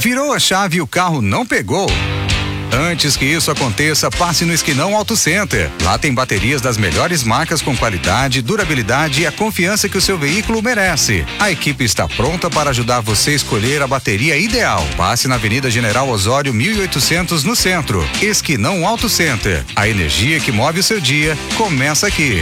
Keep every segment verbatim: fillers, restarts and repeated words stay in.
Virou a chave e o carro não pegou? Antes que isso aconteça, passe no Esquinão Auto Center. Lá tem baterias das melhores marcas com qualidade, durabilidade e a confiança que o seu veículo merece. A equipe está pronta para ajudar você a escolher a bateria ideal. Passe na Avenida General Osório mil e oitocentos no centro. Esquinão Auto Center. A energia que move o seu dia começa aqui.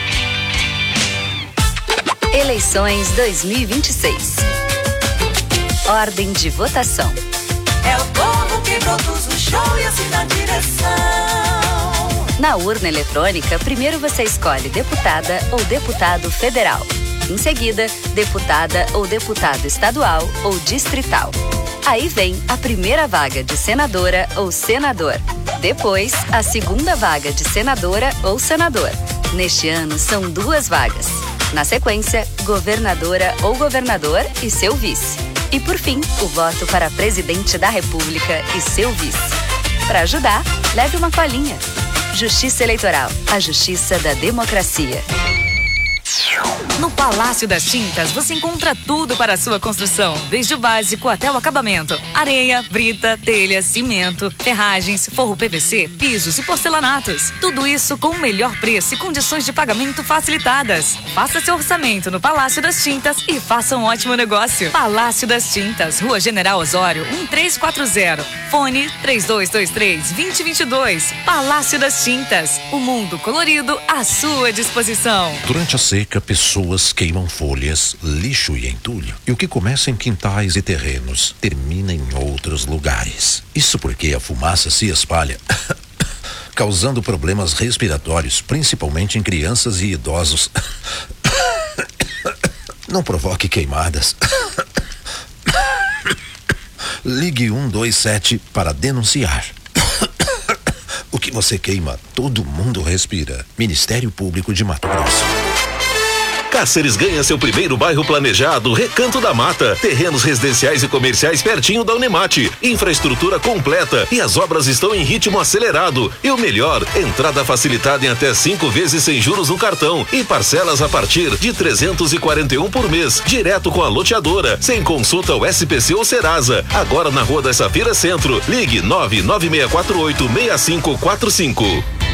Eleições dois mil e vinte e seis. Ordem de votação. É o povo que produz o show e assina a direção. Na urna eletrônica, primeiro você escolhe deputada ou deputado federal. Em seguida, deputada ou deputado estadual ou distrital. Aí vem a primeira vaga de senadora ou senador. Depois, a segunda vaga de senadora ou senador. Neste ano, são duas vagas. Na sequência, governadora ou governador e seu vice. E por fim, o voto para presidente da República e seu vice. Para ajudar, leve uma colinha. Justiça Eleitoral, a justiça da democracia. No Palácio das Tintas, você encontra tudo para a sua construção, desde o básico até o acabamento. Areia, brita, telha, cimento, ferragens, forro P V C, pisos e porcelanatos. Tudo isso com o melhor preço e condições de pagamento facilitadas. Faça seu orçamento no Palácio das Tintas e faça um ótimo negócio. Palácio das Tintas, Rua General Osório, um três quatro zero. Fone três dois dois três, dois zero dois dois. Palácio das Tintas, o mundo colorido à sua disposição. Durante a seca, pessoas queimam folhas, lixo e entulho. E o que começa em quintais e terrenos termina em outros lugares. Isso porque a fumaça se espalha, causando problemas respiratórios, principalmente em crianças e idosos. Não provoque queimadas. Ligue um dois sete para denunciar. O que você queima, todo mundo respira. Ministério Público de Mato Grosso. Cáceres ganha seu primeiro bairro planejado, Recanto da Mata. Terrenos residenciais e comerciais pertinho da Unemate. Infraestrutura completa e as obras estão em ritmo acelerado. E o melhor, entrada facilitada em até cinco vezes sem juros no cartão e parcelas a partir de trezentos e quarenta e um por mês, direto com a loteadora, sem consulta ao S P C ou Serasa. Agora na Rua das Safiras Centro. Ligue nove nove seis quatro oito, seis cinco quatro cinco.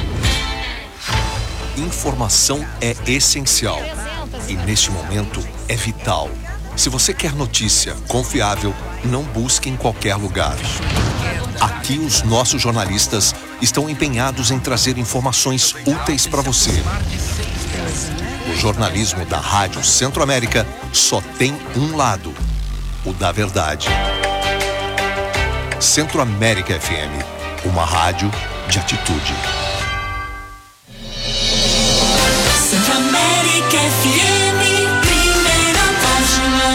Informação é essencial. E neste momento é vital. Se você quer notícia confiável, não busque em qualquer lugar. Aqui os nossos jornalistas estão empenhados em trazer informações úteis para você. O jornalismo da Rádio Centro-América só tem um lado, o da verdade. Centro-América F M, uma rádio de atitude. Centro-América F M, primeira página.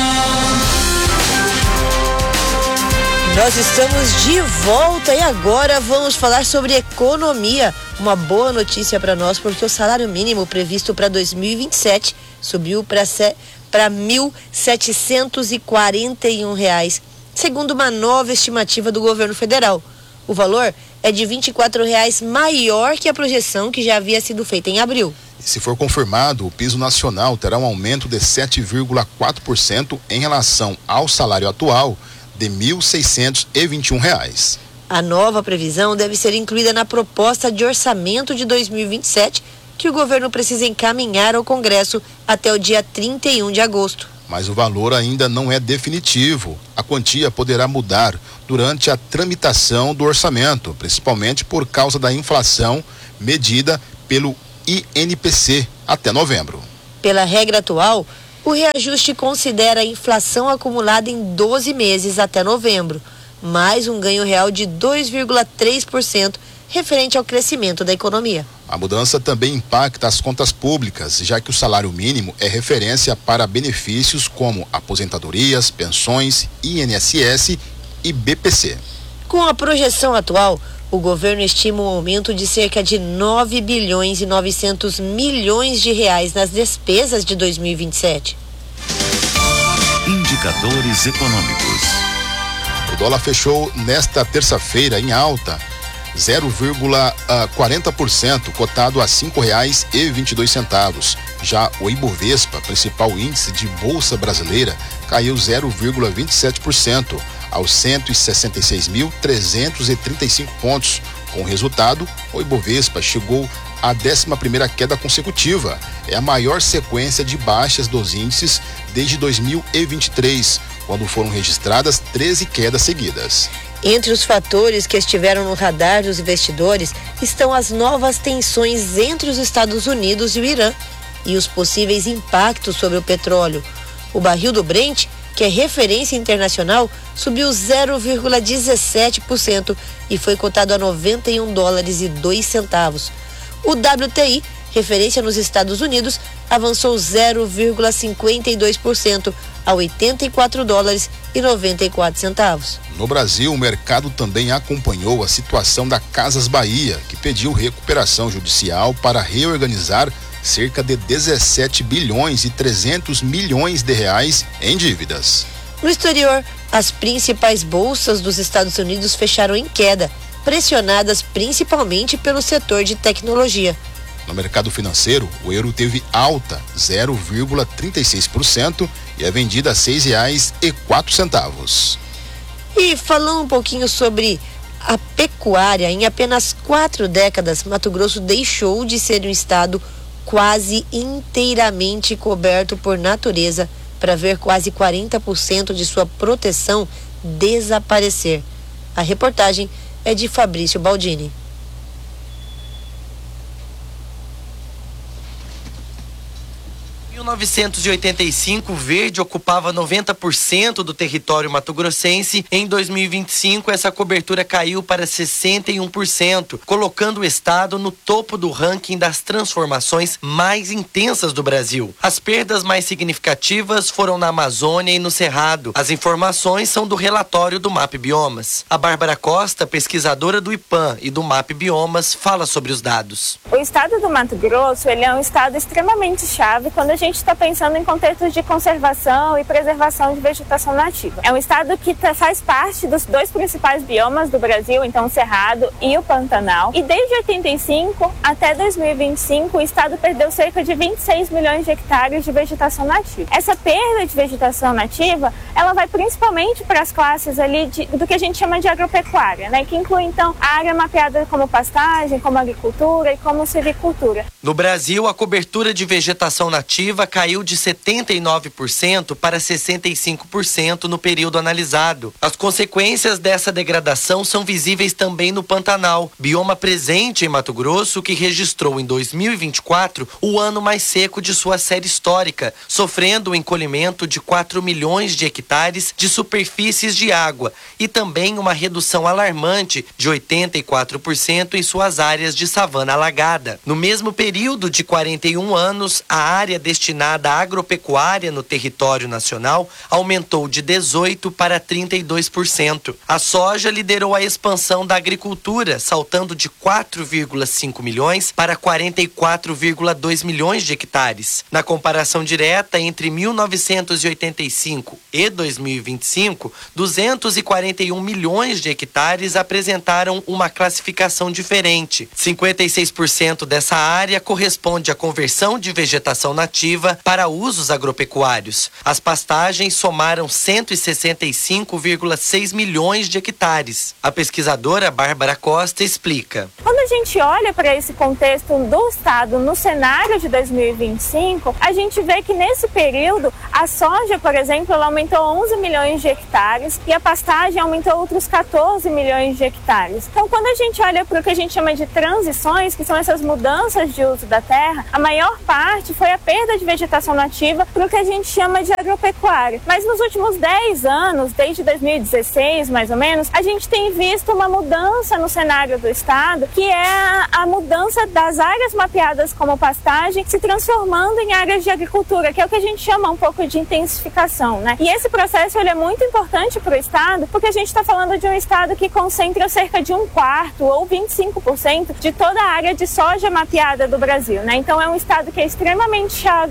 Nós estamos de volta e agora vamos falar sobre economia. Uma boa notícia para nós, porque o salário mínimo previsto para dois mil e vinte e sete subiu para mil setecentos e quarenta e um reais, segundo uma nova estimativa do governo federal. O valor é de vinte e quatro reais maior que a projeção que já havia sido feita em abril. Se for confirmado, o piso nacional terá um aumento de sete vírgula quatro por cento em relação ao salário atual de mil seiscentos e vinte e um reais. A nova previsão deve ser incluída na proposta de orçamento de dois mil e vinte e sete, que o governo precisa encaminhar ao Congresso até o dia trinta e um de agosto. Mas o valor ainda não é definitivo. A quantia poderá mudar durante a tramitação do orçamento, principalmente por causa da inflação medida pelo I N P C até novembro. Pela regra atual, o reajuste considera a inflação acumulada em doze meses até novembro, mais um ganho real de dois vírgula três por cento referente ao crescimento da economia. A mudança também impacta as contas públicas, já que o salário mínimo é referência para benefícios como aposentadorias, pensões, I N S S e B P C. Com a projeção atual, o governo estima um aumento de cerca de nove bilhões e novecentos milhões de reais nas despesas de dois mil e vinte e sete. Indicadores econômicos. O dólar fechou nesta terça-feira em alta, zero vírgula quarenta por cento, cotado a cinco reais e vinte e dois centavos. Já o Ibovespa, principal índice de bolsa brasileira, caiu zero vírgula vinte e sete por cento aos cento e sessenta e seis mil trezentos e trinta e cinco pontos. Com o resultado, o Ibovespa chegou à décima primeira queda consecutiva. É a maior sequência de baixas dos índices desde dois mil e vinte e três, quando foram registradas treze quedas seguidas. Entre os fatores que estiveram no radar dos investidores estão as novas tensões entre os Estados Unidos e o Irã e os possíveis impactos sobre o petróleo. O barril do Brent, que é referência internacional, subiu zero vírgula dezessete por cento e foi cotado a noventa e um dólares e dois centavos. O W T I, referência nos Estados Unidos, avançou zero vírgula cinquenta e dois por cento a oitenta e quatro dólares e noventa e quatro centavos. No Brasil, o mercado também acompanhou a situação da Casas Bahia, que pediu recuperação judicial para reorganizar cerca de dezessete bilhões e trezentos milhões de reais em dívidas. No exterior, as principais bolsas dos Estados Unidos fecharam em queda, pressionadas principalmente pelo setor de tecnologia. No mercado financeiro, o euro teve alta zero vírgula trinta e seis por cento e é vendida a seis reais e quatro centavos. E falando um pouquinho sobre a pecuária, em apenas quatro décadas, Mato Grosso deixou de ser um estado quase inteiramente coberto por natureza para ver quase quarenta por cento de sua proteção desaparecer. A reportagem é de Fabrício Baldini. Em mil novecentos e oitenta e cinco, o verde ocupava noventa por cento do território mato-grossense. Em dois mil e vinte e cinco, essa cobertura caiu para sessenta e um por cento, colocando o estado no topo do ranking das transformações mais intensas do Brasil. As perdas mais significativas foram na Amazônia e no Cerrado. As informações são do relatório do MAP Biomas. A Bárbara Costa, pesquisadora do IPAM e do MAP Biomas, fala sobre os dados. O estado do Mato Grosso, ele é um estado extremamente chave quando a gente está pensando em contextos de conservação e preservação de vegetação nativa. É um estado que tá, faz parte dos dois principais biomas do Brasil, então o Cerrado e o Pantanal. E desde oitenta e cinco até dois mil e vinte e cinco, o estado perdeu cerca de vinte e seis milhões de hectares de vegetação nativa. Essa perda de vegetação nativa, ela vai principalmente para as classes ali de, do que a gente chama de agropecuária, né? Que inclui então a área mapeada como pastagem, como agricultura e como silvicultura. No Brasil, a cobertura de vegetação nativa caiu de setenta e nove por cento para sessenta e cinco por cento no período analisado. As consequências dessa degradação são visíveis também no Pantanal, bioma presente em Mato Grosso, que registrou em dois mil e vinte e quatro o ano mais seco de sua série histórica, sofrendo o encolhimento de quatro milhões de hectares de superfícies de água e também uma redução alarmante de oitenta e quatro por cento em suas áreas de savana alagada. No mesmo período de quarenta e um anos, a área destinada à agropecuária no território nacional aumentou de dezoito para trinta e dois por cento. A soja liderou a expansão da agricultura, saltando de quatro vírgula cinco milhões para quarenta e quatro vírgula dois milhões de hectares. Na comparação direta entre mil novecentos e oitenta e cinco e dois mil e vinte e cinco, duzentos e quarenta e um milhões de hectares apresentaram uma classificação diferente. cinquenta e seis por cento dessa área corresponde à conversão de vegetação nativa para usos agropecuários. As pastagens somaram cento e sessenta e cinco vírgula seis milhões de hectares. A pesquisadora Bárbara Costa explica. Quando a gente olha para esse contexto do estado no cenário de dois mil e vinte e cinco, a gente vê que nesse período a soja, por exemplo, ela aumentou onze milhões de hectares e a pastagem aumentou outros quatorze milhões de hectares. Então, quando a gente olha para o que a gente chama de transições, que são essas mudanças de uso da terra, a maior parte foi a perda de vegetação nativa para o que a gente chama de agropecuária. Mas nos últimos dez anos, desde dois mil e dezesseis mais ou menos, a gente tem visto uma mudança no cenário do estado, que é a, a mudança das áreas mapeadas como pastagem se transformando em áreas de agricultura, que é o que a gente chama um pouco de intensificação, né? E esse processo ele é muito importante para o estado, porque a gente está falando de um estado que concentra cerca de um quarto ou vinte e cinco por cento de toda a área de soja mapeada do Brasil, né? Então é um estado que é extremamente chave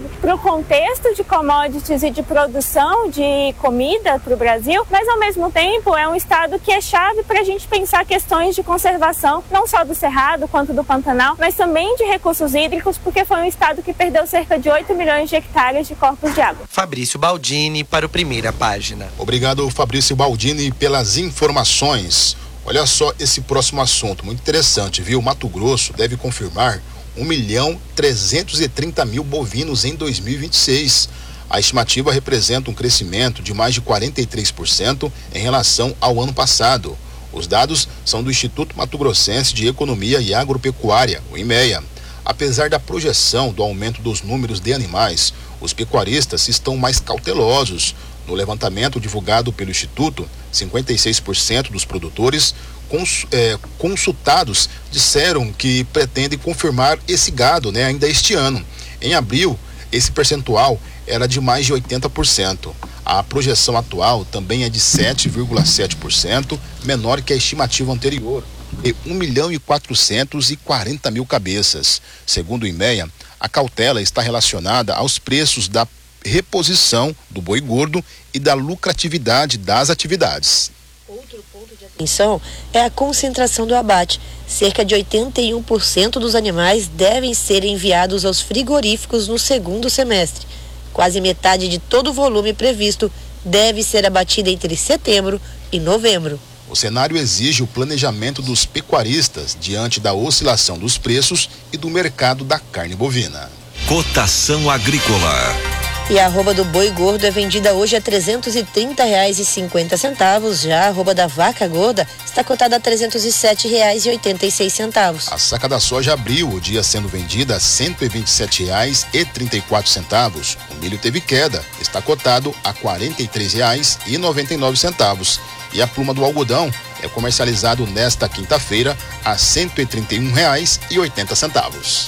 para o contexto de commodities e de produção de comida para o Brasil, mas ao mesmo tempo é um estado que é chave para a gente pensar questões de conservação, não só do Cerrado quanto do Pantanal, mas também de recursos hídricos, porque foi um estado que perdeu cerca de oito milhões de hectares de corpos de água. Fabrício Baldini para o Primeira Página. Obrigado, Fabrício Baldini, pelas informações. Olha só esse próximo assunto, muito interessante, viu? Mato Grosso deve confirmar um milhão trezentos e trinta mil bovinos em dois mil e vinte e seis. A estimativa representa um crescimento de mais de quarenta e três por cento em relação ao ano passado. Os dados são do Instituto Mato Grossense de Economia e Agropecuária, o IMEA. Apesar da projeção do aumento dos números de animais, os pecuaristas estão mais cautelosos. No levantamento divulgado pelo Instituto, cinquenta e seis por cento dos produtores cons, é, consultados disseram que pretendem confirmar esse gado, né, ainda este ano. Em abril, esse percentual era de mais de oitenta por cento. A projeção atual também é de sete vírgula sete por cento, menor que a estimativa anterior, de um milhão e quatrocentos e quarenta mil cabeças. Segundo o IMEA, a cautela está relacionada aos preços da reposição do boi gordo e da lucratividade das atividades. Outro ponto de atenção é a concentração do abate. Cerca de oitenta e um por cento dos animais devem ser enviados aos frigoríficos no segundo semestre. Quase metade de todo o volume previsto deve ser abatido entre setembro e novembro. O cenário exige o planejamento dos pecuaristas diante da oscilação dos preços e do mercado da carne bovina. Cotação agrícola. E a arroba do boi gordo é vendida hoje a trezentos e trinta reais e cinquenta centavos. Já a arroba da vaca gorda está cotada a trezentos e sete reais e oitenta e seis centavos. A saca da soja abriu o dia sendo vendida a cento e vinte e sete reais e trinta e quatro centavos. O milho teve queda, está cotado a quarenta e três reais e noventa e nove centavos. E a pluma do algodão é comercializado nesta quinta-feira a cento e trinta e um reais e oitenta centavos.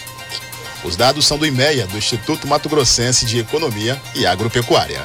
Os dados são do IMEA, do Instituto Mato Grossense de Economia e Agropecuária.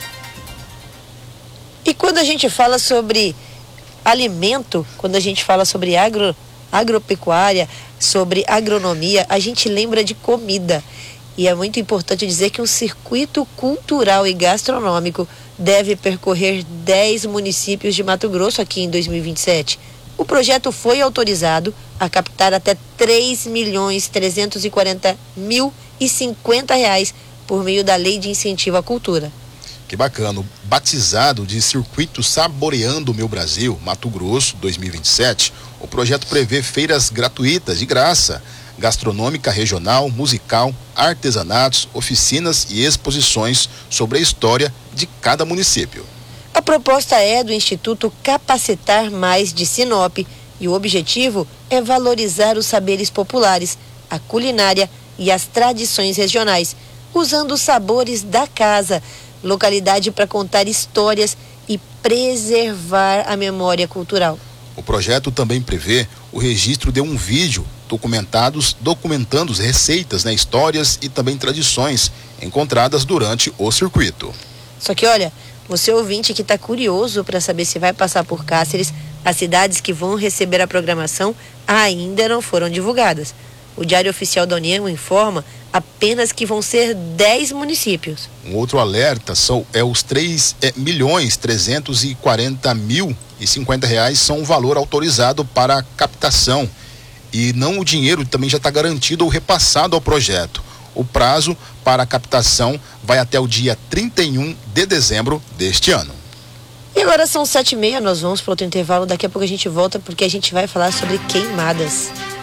E quando a gente fala sobre alimento, quando a gente fala sobre agro, agropecuária, sobre agronomia, a gente lembra de comida. E é muito importante dizer que um circuito cultural e gastronômico deve percorrer dez municípios de Mato Grosso aqui em dois mil e vinte e sete. O projeto foi autorizado a captar até três milhões trezentos e quarenta mil e cinquenta reais por meio da Lei de Incentivo à Cultura. Que bacana. Batizado de Circuito Saboreando o Meu Brasil, Mato Grosso dois mil e vinte e sete, o projeto prevê feiras gratuitas de graça, gastronômica regional, musical, artesanatos, oficinas e exposições sobre a história de cada município. A proposta é do Instituto Capacitar Mais de Sinop e o objetivo é valorizar os saberes populares, a culinária e as tradições regionais, usando os sabores da casa, localidade para contar histórias e preservar a memória cultural. O projeto também prevê o registro de um vídeo documentados, documentando as receitas, né, histórias e também tradições encontradas durante o circuito. Só que olha, você ouvinte que está curioso para saber se vai passar por Cáceres, as cidades que vão receber a programação ainda não foram divulgadas. O Diário Oficial da União informa apenas que vão ser dez municípios. Um outro alerta são é os três milhões trezentos e quarenta mil e cinquenta reais são o valor autorizado para a captação e não o dinheiro também já está garantido ou repassado ao projeto. O prazo para a captação vai até o dia trinta e um de dezembro deste ano. E agora são sete e meia, nós vamos para outro intervalo. Daqui a pouco a gente volta porque a gente vai falar sobre queimadas.